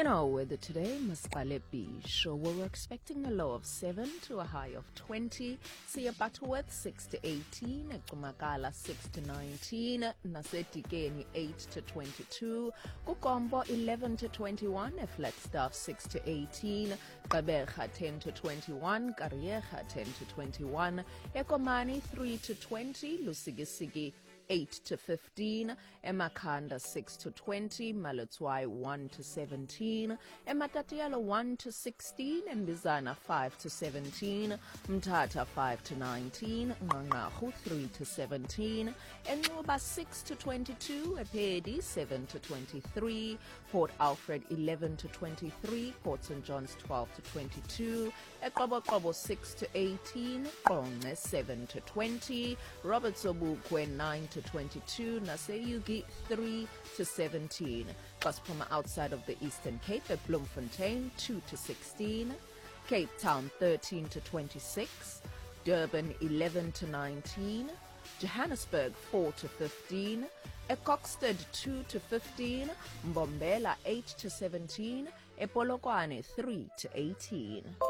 In our weather today, Masqale Beach, we're expecting a low of 7 to a high of 20. Siya Butterworth 6 to 18, Kumakala 6 to 19, Nasetikeni 8 to 22, Kukombo 11 to 21, Flagstaff 6 to 18, Kaberha 10 to 21, Karieja 10 to 21, Ekomani 3 to 20, Lusigisigi 8 to 15, Emakanda 6 to 20, Malotwai 1 to 17, Ematatiala 1 to 16, Mbizana 5 to 17, Mtata 5 to 19, Ngangahu 3 to 17, Enroba 6 to 22, Epedi 7 to 23, Port Alfred 11 to 23, Port St. John's 12 to 22, Ekobokobo 6 to 18, Konge 7 to 20, Robert Sobukwe 9 to 22, Naseyugi 3 to 17. Gospoma outside of the Eastern Cape at Bloemfontein 2 to 16, Cape Town 13 to 26, Durban 11 to 19, Johannesburg 4 to 15, Ecoxted 2 to 15, Mbombela 8 to 17, Epolokwane 3 to 18.